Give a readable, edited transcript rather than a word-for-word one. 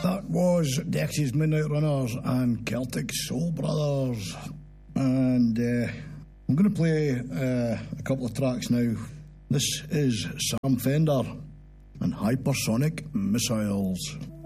That was Dexys Midnight Runners and Celtic Soul Brothers. And I'm going to play a couple of tracks now. This is Sam Fender and Hypersonic Missiles.